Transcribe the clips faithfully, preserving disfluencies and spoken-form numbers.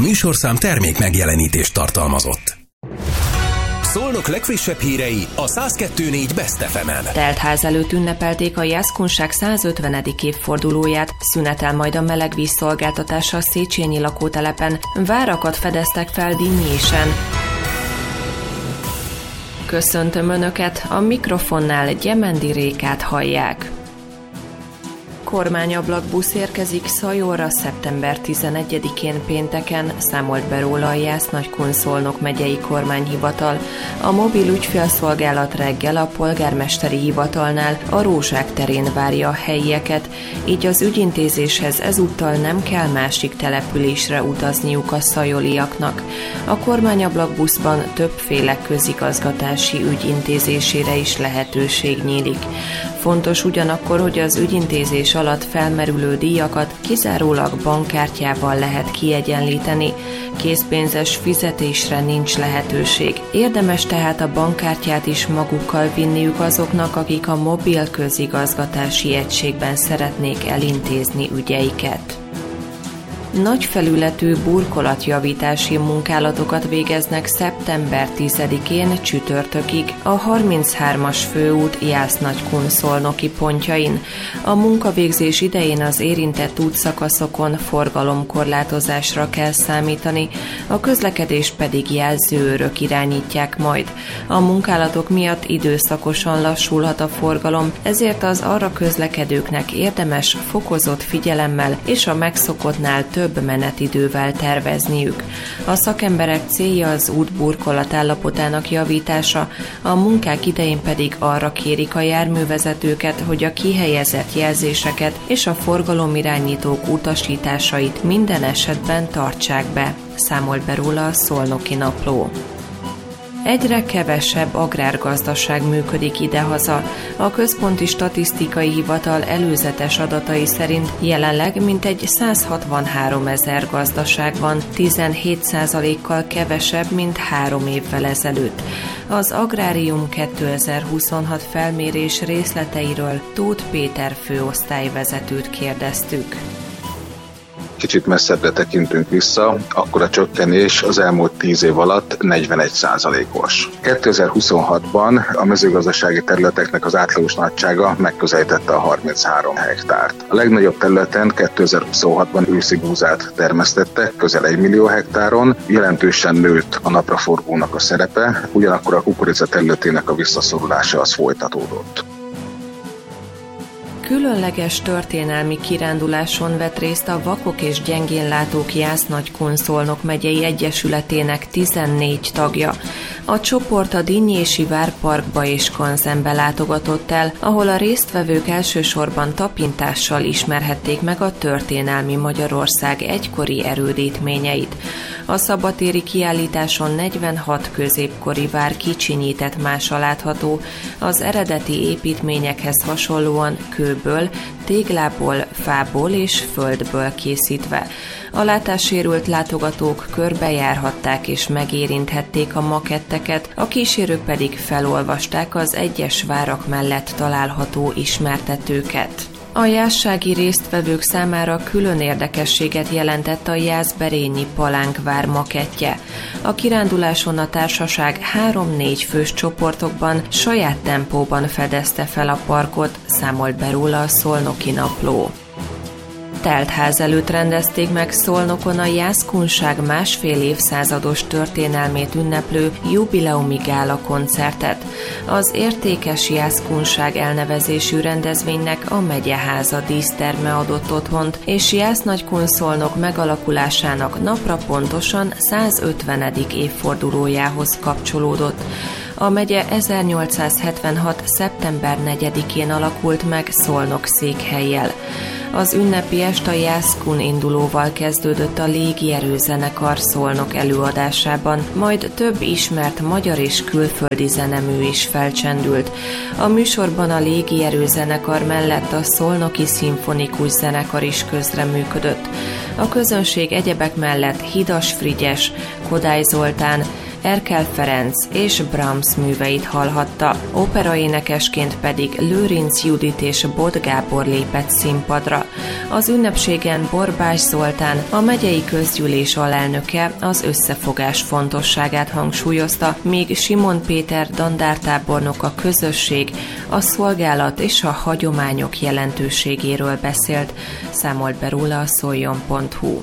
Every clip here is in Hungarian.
műsorszám termék megjelenítést tartalmazott. Szolnok legfrissebb hírei a száz kettő négy Best ef emen. Teltház előtt ünnepelték a jászkunság százötvenedik évfordulóját, szünetel majd a melegvízszolgáltatása a Széchenyi lakótelepen, várakat fedeztek fel Dinnyésen. Köszöntöm Önöket, a mikrofonnál Gyemendi Rékát hallják. Kormányablakbusz érkezik Szajorra szeptember tizenegyedikén pénteken, számolt be róla a Jász-Nagykun-Szolnok megyei kormányhivatal. A mobil ügyfélszolgálat reggel a polgármesteri hivatalnál a Rózsák terén várja a helyieket, így az ügyintézéshez ezúttal nem kell másik településre utazniuk a szajoliaknak. A kormányablakbuszban többféle közigazgatási ügy intézésére is lehetőség nyílik. Fontos ugyanakkor, hogy az ügyintézés alatt felmerülő díjakat kizárólag bankkártyával lehet kiegyenlíteni, készpénzes fizetésre nincs lehetőség. Érdemes tehát a bankkártyát is magukkal vinniük azoknak, akik a mobil közigazgatási egységben szeretnék elintézni ügyeiket. Nagy felületű burkolatjavítási munkálatokat végeznek szeptember tizedikén csütörtökig a harminchármas főút Jász-Nagykun-Szolnoki pontjain. A munkavégzés idején az érintett útszakaszokon forgalomkorlátozásra kell számítani, a közlekedés pedig jelzőőrök irányítják majd. A munkálatok miatt időszakosan lassulhat a forgalom, ezért az arra közlekedőknek érdemes fokozott figyelemmel és a megszokottnál több több menetidővel tervezniük. A szakemberek célja az útburkolat állapotának javítása, a munkák idején pedig arra kérik a járművezetőket, hogy a kihelyezett jelzéseket és a forgalomirányítók utasításait minden esetben tartsák be, számolt be róla a Szolnoki Napló. Egyre kevesebb agrárgazdaság működik idehaza. A Központi Statisztikai Hivatal előzetes adatai szerint jelenleg mintegy százhatvanháromezer gazdaság van, tizenhét százalékkal kevesebb, mint három évvel ezelőtt. Az Agrárium kétezer-huszonhat felmérés részleteiről Tóth Péter főosztályvezetőt kérdeztük. Kicsit messzebbre tekintünk vissza, akkor a csökkenés az elmúlt tíz év alatt negyvenegy százalékos. kétezer-huszonhatban a mezőgazdasági területeknek az átlagos nagysága megközelítette a harminchárom hektárt. A legnagyobb területen kétezer-huszonhatban őszi búzát termesztettek, közel egy millió hektáron, jelentősen nőtt a napraforgónak a szerepe, ugyanakkor a kukorica területének a visszaszorulása az folytatódott. Különleges történelmi kiránduláson vett részt a Vakok és Gyengénlátók Jász-Nagykun-Szolnok megyei egyesületének tizennégy tagja. A csoport a Dinnyési Várparkba és Kanzenbe látogatott el, ahol a résztvevők elsősorban tapintással ismerhették meg a történelmi Magyarország egykori erődítményeit. A szabadtéri kiállításon negyvenhat középkori vár kicsinyített mása látható, az eredeti építményekhez hasonlóan kőből, téglából, fából és földből készítve. A látássérült látogatók körbejárhatták és megérinthették a maketteket, a kísérők pedig felolvasták az egyes várak mellett található ismertetőket. A jászsági résztvevők számára külön érdekességet jelentett a jászberényi Palánkvár makettje. A kiránduláson a társaság három-négy fős csoportokban saját tempóban fedezte fel a parkot, számolt be róla a Szolnoki Napló. Teltház előtt rendezték meg Szolnokon a jászkunság másfél évszázados történelmét ünneplő jubileumi gála koncertet. Az Értékes Jászkunság elnevezésű rendezvénynek a megyeháza díszterme adott otthont, és Jász-Nagykun-Szolnok megalakulásának napra pontosan százötvenedik évfordulójához kapcsolódott. A megye ezernyolcszázhetvenhat. szeptember negyedikén alakult meg Szolnok székhellyel. Az ünnepi est a Jászkun indulóval kezdődött a légierőzenekar Szolnok előadásában, majd több ismert magyar és külföldi zenemű is felcsendült. A műsorban a légierőzenekar mellett a Szolnoki Szimfonikus Zenekar is közreműködött. A közönség egyebek mellett Hidas Frigyes, Kodály Zoltán, Erkel Ferenc és Brahms műveit hallhatta, operaénekesként pedig Lőrinc Judit és Bot Gábor lépett színpadra. Az ünnepségen Borbás Zoltán, a megyei közgyűlés alelnöke az összefogás fontosságát hangsúlyozta, míg Simon Péter dandártábornok a közösség, a szolgálat és a hagyományok jelentőségéről beszélt, számolt be róla a szoljon pont hu.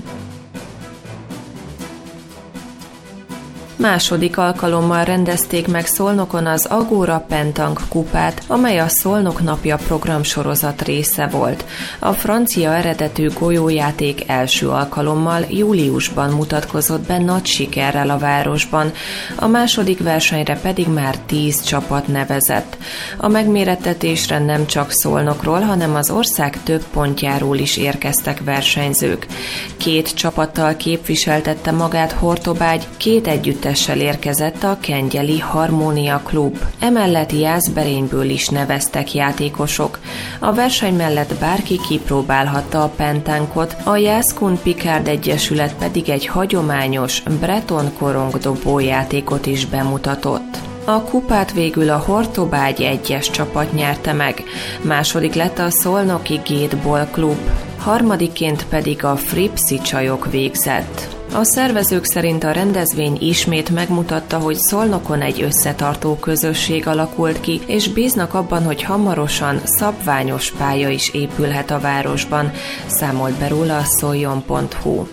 Második alkalommal rendezték meg Szolnokon az Agora Pentank kupát, amely a Szolnok napja programsorozat része volt. A francia eredetű golyójáték első alkalommal júliusban mutatkozott be nagy sikerrel a városban, a második versenyre pedig már tíz csapat nevezett. A megmérettetésre nem csak Szolnokról, hanem az ország több pontjáról is érkeztek versenyzők. Két csapattal képviseltette magát Hortobágy, két együttes érkezett a Kengyeli Harmónia Klub. Emellett Jászberényből is neveztek játékosok. A verseny mellett bárki kipróbálhatta a pentánkot, a Jászkun Picard Egyesület pedig egy hagyományos breton korongdobó játékot is bemutatott. A kupát végül a Hortobágy egyes csapat nyerte meg, második lett a Szolnoki Gateball Klub, harmadikként pedig a Fripszi csajok végzett. A szervezők szerint a rendezvény ismét megmutatta, hogy Szolnokon egy összetartó közösség alakult ki, és bíznak abban, hogy hamarosan szabványos pálya is épülhet a városban, számolt be róla a szoljon pont hu.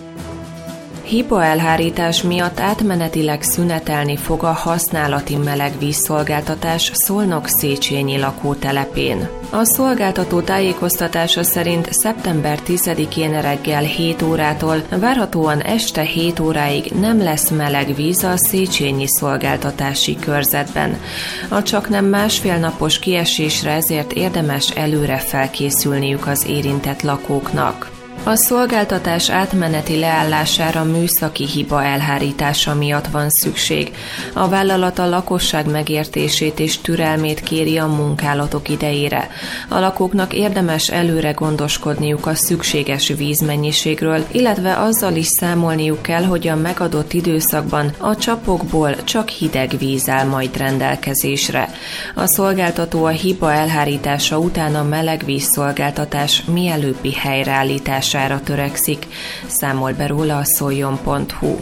Hibaelhárítás miatt átmenetileg szünetelni fog a használati melegvízszolgáltatás Szolnok Széchenyi lakótelepén. A szolgáltató tájékoztatása szerint szeptember tizedikén reggel hét órától várhatóan este hét óráig nem lesz meleg víz a Széchenyi szolgáltatási körzetben. A csaknem másfél napos kiesésre ezért érdemes előre felkészülniük az érintett lakóknak. A szolgáltatás átmeneti leállására műszaki hiba elhárítása miatt van szükség. A vállalat a lakosság megértését és türelmét kéri a munkálatok idejére. A lakóknak érdemes előre gondoskodniuk a szükséges vízmennyiségről, illetve azzal is számolniuk kell, hogy a megadott időszakban a csapokból csak hideg víz áll majd rendelkezésre. A szolgáltató a hiba elhárítása után a melegvízszolgáltatás mielőbbi helyreállítására törekszik, számol be róla a szoljon pont hu.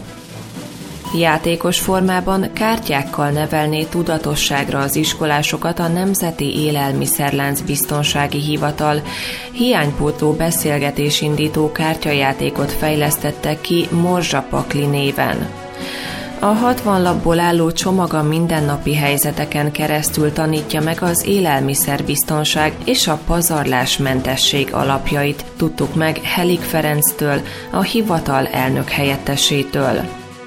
Játékos formában kártyákkal nevelné tudatosságra az iskolásokat a Nemzeti Élelmiszerlánc Biztonsági Hivatal. Hiánypótló beszélgetésindító kártyajátékot fejlesztettek ki Morzsa Pakli néven. A hatvan lapból álló csomag a mindennapi helyzeteken keresztül tanítja meg az élelmiszerbiztonság és a pazarlásmentesség alapjait, tudtuk meg Helik Ferenctől, a hivatal elnök helyettesétől.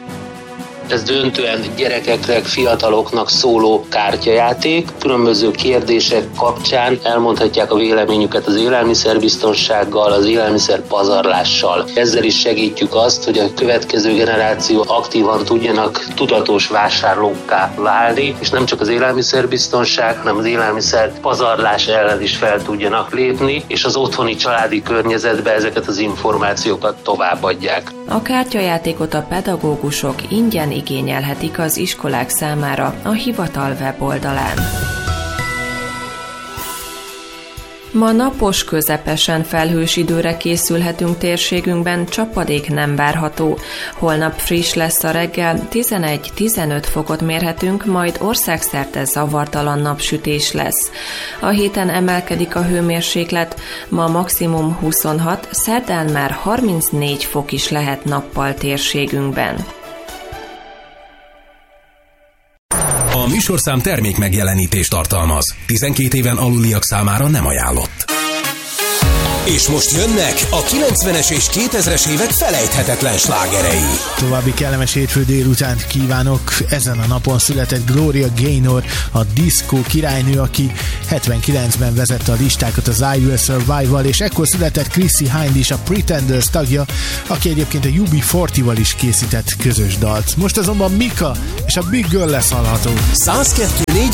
Ez döntően gyerekeknek, fiataloknak szóló kártyajáték. Különböző kérdések kapcsán elmondhatják a véleményüket az élelmiszerbiztonsággal, az élelmiszer pazarlással. Ezzel is segítjük azt, hogy a következő generáció aktívan tudjanak tudatos vásárlókká válni, és nem csak az élelmiszerbiztonság, hanem az élelmiszer pazarlás ellen is fel tudjanak lépni, és az otthoni családi környezetbe ezeket az információkat továbbadják. A kártyajátékot a pedagógusok ingyen igényelhetik az iskolák számára a hivatal weboldalán. Ma napos, közepesen felhős időre készülhetünk térségünkben, csapadék nem várható. Holnap friss lesz a reggel, tizenegy-tizenöt fokot mérhetünk, majd országszerte zavartalan napsütés lesz. A héten emelkedik a hőmérséklet, ma maximum huszonhat, szerdán már harmincnégy fok is lehet nappal térségünkben. A műsorszám termék megjelenítést tartalmaz. tizenkét éven aluliak számára nem ajánlott. És most jönnek a kilencvenes és kétezres évek felejthetetlen slágerei. További kellemes hétfő délutánt kívánok. Ezen a napon született Gloria Gaynor, a diszkó királynő, aki hetvenkilencben vezette a listákat az I Will Survive-val, és ekkor született Chrissy Hind is, a Pretenders tagja, aki egyébként a U B negyvenval is készített közös dalt. Most azonban Mika és a Big Girl lesz hallható. száz kettő négy